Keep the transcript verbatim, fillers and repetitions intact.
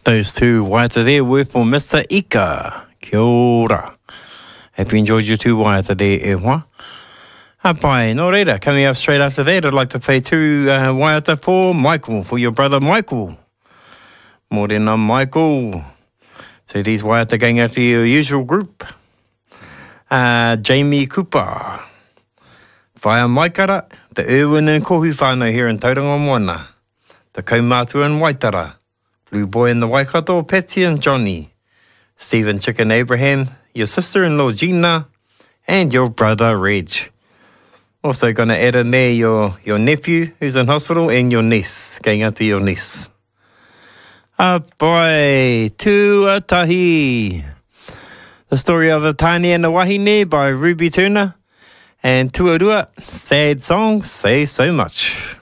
Those two waiata there were for Mister Ika. Kia ora. Hope you enjoyed your two waiata there, e hoa. Hapai, no reira. Coming up straight after that, I'd like to play two uh, waiata for Michael, for your brother Michael. Morena Michael. So these waiata going out to your usual group. Uh, Jamie Cooper. Whaia Maikara, the Irwin and Kohu whānau here in Tauranga Moana. The Kaumātua and Waitara. Blue Boy and the Waikato, Patsy and Johnny. Stephen Chicken Abraham, your sister-in-law Gina, and your brother Reg. Also going to add in there your, your nephew who's in hospital and your niece, going out to your niece. Apai, Tuatahi. The story of Atani and the Wahine by Ruby Turner. And Tuarua, sad song, say so much.